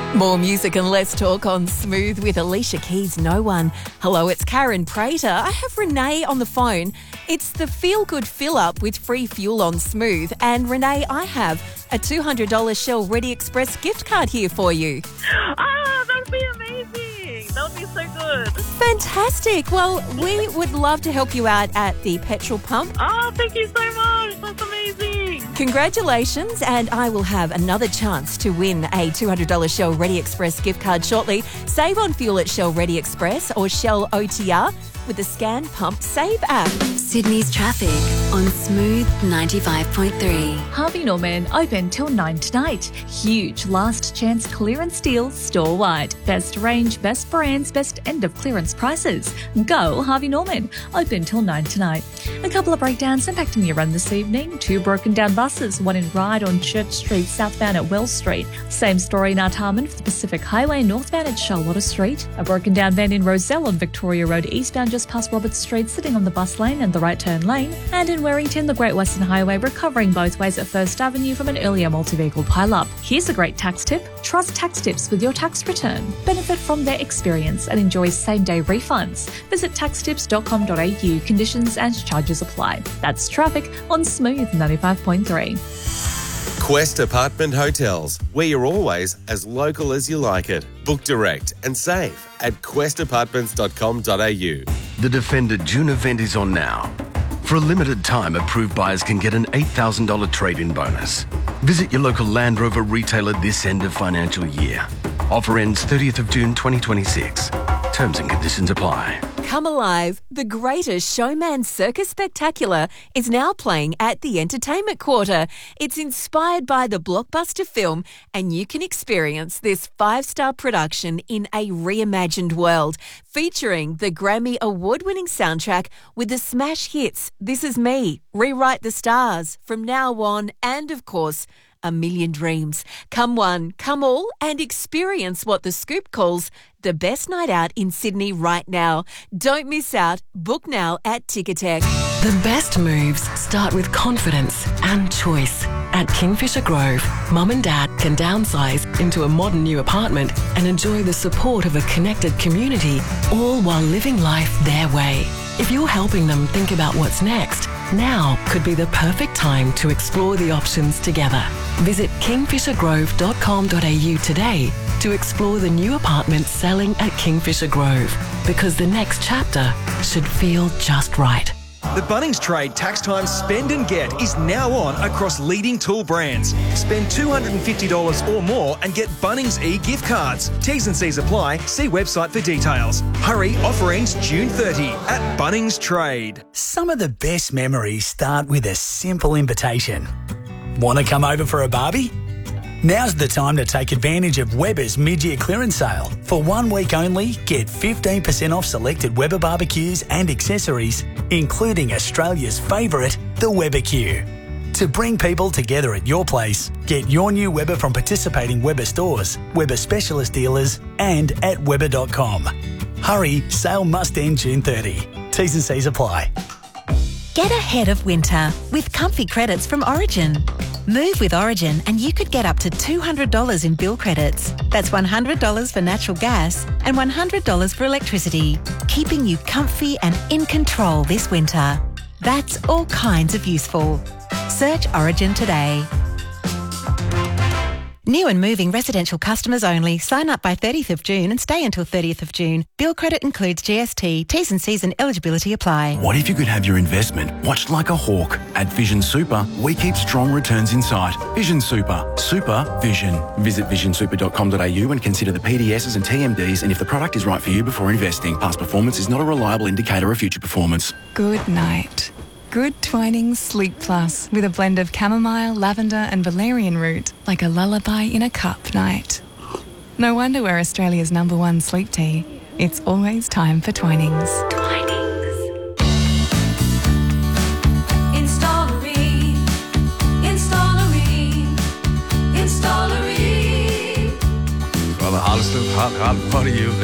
More music and less talk on Smooth with Alicia Keys' No One. Hello, it's Karen Prater. I have Renee on the phone. It's the Feel Good Fill Up with free fuel on Smooth. And Renee, I have a $200 Shell Ready Express gift card here for you. Ah, that would be amazing. That would be so good. Fantastic. Well, we would love to help you out at the petrol pump. Oh, thank you so much. That's amazing. Congratulations, and I will have another chance to win a $200 Shell Ready Express gift card shortly. Save on fuel at Shell Ready Express or Shell OTR with the Scan Pump Save app. Sydney's traffic on Smooth 95.3. Harvey Norman open till 9 tonight. Huge last chance clearance deals store-wide. Best range, best brands, best end of clearance prices. Go Harvey Norman. Open till 9 tonight. A couple of breakdowns impacting your run this evening. 2 broken down buses, one in Ryde on Church Street, southbound at Wells Street. Same story in Artarmon for the Pacific Highway, northbound at Charlotta Street. A broken down van in Roselle on Victoria Road, eastbound just past Roberts Street, sitting on the bus lane and the right turn lane. And in Warrington, the Great Western Highway recovering both ways at First Avenue from an earlier multi-vehicle pile-up. Here's a great tax tip. Trust Tax Tips with your tax return. Benefit from their experience and enjoy same-day refunds. Visit taxtips.com.au. Conditions and charges apply. That's traffic on Smooth 95.3. Quest Apartment Hotels, where you're always as local as you like it. Book direct and save at questapartments.com.au. The Defender June event is on now. For a limited time, approved buyers can get an $8,000 trade-in bonus. Visit your local Land Rover retailer this end of financial year. Offer ends 30th of June 2026. Terms and conditions apply. Come Alive, the greatest showman circus spectacular, is now playing at the Entertainment Quarter. It's inspired by the blockbuster film, and you can experience this 5-star production in a reimagined world, featuring the Grammy Award-winning soundtrack with the smash hits This Is Me, Rewrite the Stars, From Now On, and of course, A Million Dreams. Come one, come all, and experience what The Scoop calls the best night out in Sydney right now. Don't miss out. Book now at Ticketek. The best moves start with confidence and choice. At Kingfisher Grove, Mum and Dad can downsize into a modern new apartment and enjoy the support of a connected community, all while living life their way. If you're helping them think about what's next, now could be the perfect time to explore the options together. Visit kingfishergrove.com.au today to explore the new apartments selling at Kingfisher Grove, because the next chapter should feel just right. The Bunnings Trade Tax Time Spend and Get is now on across leading tool brands. Spend $250 or more and get Bunnings e-gift cards. T's and C's apply. See website for details. Hurry, offer ends June 30 at Bunnings Trade. Some of the best memories start with a simple invitation. Want to come over for a barbie? Now's the time to take advantage of Weber's mid-year clearance sale. For 1 week only, get 15% off selected Weber barbecues and accessories, including Australia's favourite, the Weber Q. To bring people together at your place, get your new Weber from participating Weber stores, Weber specialist dealers, and at Weber.com. Hurry, sale must end June 30. T's and C's apply. Get ahead of winter with comfy credits from Origin. Move with Origin and you could get up to $200 in bill credits. That's $100 for natural gas and $100 for electricity, keeping you comfy and in control this winter. That's all kinds of useful. Search Origin today. New and moving residential customers only. Sign up by 30th of June and stay until 30th of June. Bill credit includes GST. T's and C's and eligibility apply. What if you could have your investment watched like a hawk? At Vision Super, we keep strong returns in sight. Vision Super. Super Vision. Visit visionsuper.com.au and consider the PDSs and TMDs and if the product is right for you before investing. Past performance is not a reliable indicator of future performance. Good night. Good Twinings Sleep Plus with a blend of chamomile, lavender and valerian root, like a lullaby in a cup night. No wonder we're Australia's #1 sleep tea. It's always time for Twinings. Twinings. Installary. Well, the hottest of hot, what do you